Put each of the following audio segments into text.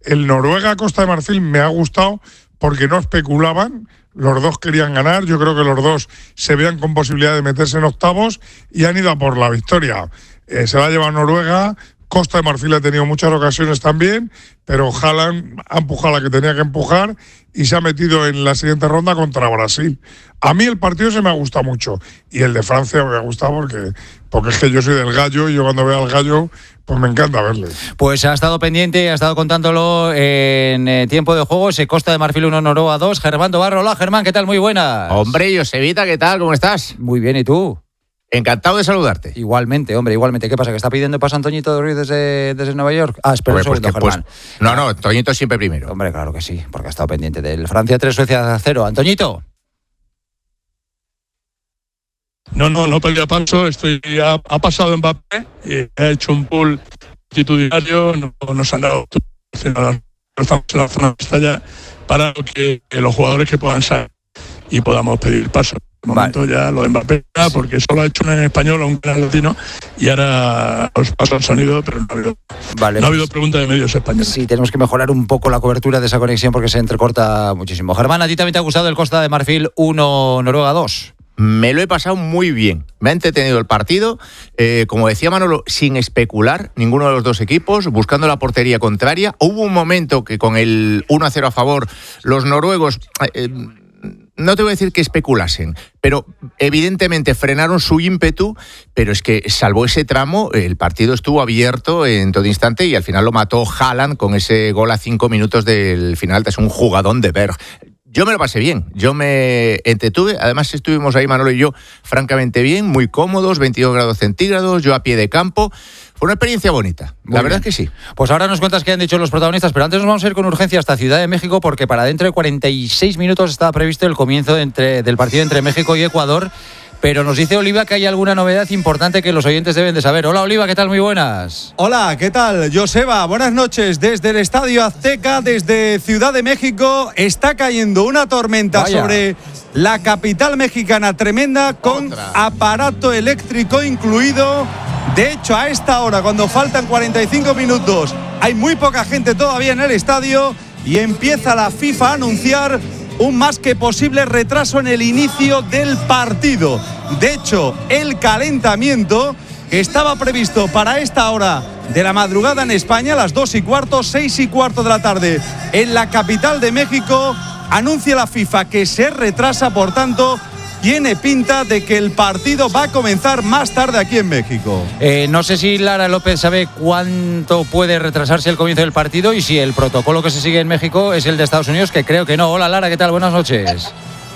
El Noruega-Costa de Marfil me ha gustado porque no especulaban. Los dos querían ganar, yo creo que los dos se veían con posibilidad de meterse en octavos y han ido a por la victoria. Se la ha llevado Noruega. Costa de Marfil ha tenido muchas ocasiones también, pero Haaland ha empujado la que tenía que empujar y se ha metido en la siguiente ronda contra Brasil. A mí el partido se me ha gustado mucho y el de Francia me ha gustado porque es que yo soy del Gallo y yo cuando veo al Gallo pues me encanta verle. Pues ha estado pendiente, ha estado contándolo en tiempo de juego, ese Costa de Marfil 1, Noruega 2. Germán Tobarro, hola Germán, ¿qué tal? Muy buenas. Hombre, Josevita, ¿qué tal? ¿Cómo estás? Muy bien, ¿y tú? Encantado de saludarte. Igualmente, hombre, igualmente. ¿Qué pasa? ¿Que está pidiendo paso Antoñito Ruiz desde Nueva York? Espera un segundo, Germán. No, Antoñito siempre primero. Hombre, claro que sí, porque ha estado pendiente del Francia 3, Suecia 0. Antoñito. No pelea paso, ha pasado Mbappé y ha hecho un pool multitudinario, no nos han dado, no estamos en la zona de estalla para que los jugadores que puedan salir y podamos pedir paso. De momento ya lo de Mbappé, porque solo ha hecho una en español o un canal latino y ahora os paso el sonido, pero no ha habido pregunta de medios españoles. Sí, tenemos que mejorar un poco la cobertura de esa conexión porque se entrecorta muchísimo. Germán, ¿a ti también te ha gustado el Costa de Marfil 1, Noruega 2? Me lo he pasado muy bien. Me ha entretenido el partido, como decía Manolo, sin especular ninguno de los dos equipos, buscando la portería contraria. Hubo un momento que con el 1-0 a favor, los noruegos... no te voy a decir que especulasen, pero evidentemente frenaron su ímpetu, pero es que salvo ese tramo, el partido estuvo abierto en todo instante y al final lo mató Haaland con ese gol a 5 minutos del final. Es un jugadón de Berg. Yo me lo pasé bien, yo me entretuve, además estuvimos ahí Manolo y yo francamente bien, muy cómodos, 22 grados centígrados, yo a pie de campo. Fue una experiencia bonita, la verdad es que sí. Pues ahora nos cuentas qué han dicho los protagonistas, pero antes nos vamos a ir con urgencia hasta Ciudad de México porque para dentro de 46 minutos estaba previsto el comienzo del partido entre México y Ecuador, pero nos dice Oliva que hay alguna novedad importante que los oyentes deben de saber. Hola Oliva, ¿qué tal? Muy buenas. Hola, ¿qué tal? Joseba, buenas noches. Desde el Estadio Azteca, desde Ciudad de México, está cayendo una tormenta sobre la capital mexicana tremenda con aparato eléctrico incluido. De hecho, a esta hora, cuando faltan 45 minutos, hay muy poca gente todavía en el estadio y empieza la FIFA a anunciar un más que posible retraso en el inicio del partido. De hecho, el calentamiento que estaba previsto para esta hora de la madrugada en España, a las 2:15, 6:15 de la tarde, en la capital de México, anuncia la FIFA que se retrasa, por tanto, tiene pinta de que el partido va a comenzar más tarde aquí en México. No sé si Lara López sabe cuánto puede retrasarse el comienzo del partido y si el protocolo que se sigue en México es el de Estados Unidos, que creo que no. Hola Lara, ¿qué tal? Buenas noches.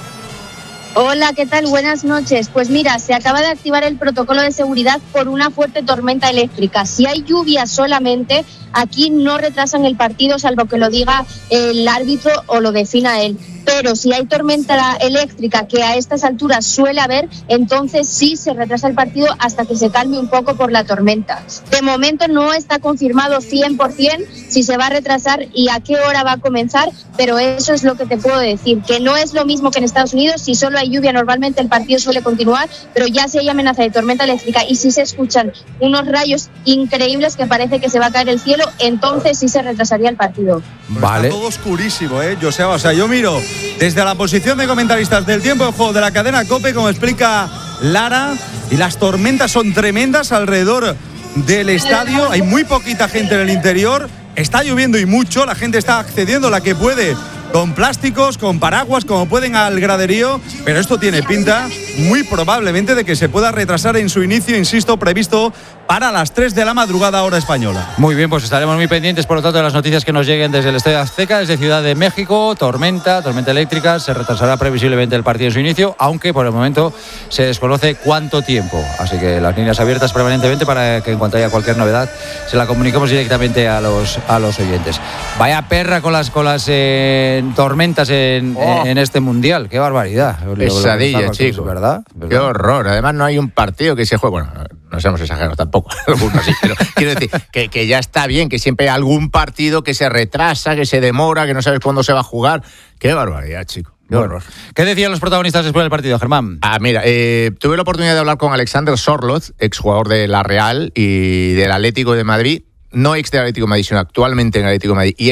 Hola, ¿qué tal? Buenas noches. Pues mira, se acaba de activar el protocolo de seguridad por una fuerte tormenta eléctrica. Si hay lluvia solamente, aquí no retrasan el partido, salvo que lo diga el árbitro o lo defina él. Pero si hay tormenta eléctrica, que a estas alturas suele haber, entonces sí se retrasa el partido hasta que se calme un poco por la tormenta. De momento no está confirmado 100% si se va a retrasar y a qué hora va a comenzar, pero eso es lo que te puedo decir, que no es lo mismo que en Estados Unidos. Si solo hay lluvia, normalmente el partido suele continuar, pero ya si hay amenaza de tormenta eléctrica y si se escuchan unos rayos increíbles que parece que se va a caer el cielo, entonces sí se retrasaría el partido. Vale. Está todo oscurísimo, José. O sea, yo miro desde la posición de comentaristas del tiempo de juego de la cadena COPE, como explica Lara, y las tormentas son tremendas alrededor del estadio. Hay muy poquita gente en el interior. Está lloviendo y mucho. La gente está accediendo la que puede con plásticos, con paraguas, como pueden al graderío, pero esto tiene pinta muy probablemente de que se pueda retrasar en su inicio, insisto, previsto para las 3 de la madrugada hora española. Muy bien, pues estaremos muy pendientes, por lo tanto, de las noticias que nos lleguen desde el Estadio Azteca, desde Ciudad de México. Tormenta eléctrica, se retrasará previsiblemente el partido en su inicio, aunque por el momento se desconoce cuánto tiempo. Así que las líneas abiertas permanentemente para que en cuanto haya cualquier novedad se la comuniquemos directamente a los oyentes. Vaya perra con las tormentas en este mundial, qué barbaridad. Pesadilla, chicos, ¿verdad? Qué horror. Además no hay un partido que se juegue, bueno, no seamos exagerados tampoco, así, pero quiero decir que ya está bien, que siempre hay algún partido que se retrasa, que se demora, que no sabes cuándo se va a jugar. Qué barbaridad, chico. Qué horror. ¿Qué decían los protagonistas después del partido, Germán? Mira, tuve la oportunidad de hablar con Alexander Sorloth, exjugador de la Real y del Atlético de Madrid, no ex del Atlético de Madrid, sino actualmente en el Atlético de Madrid, y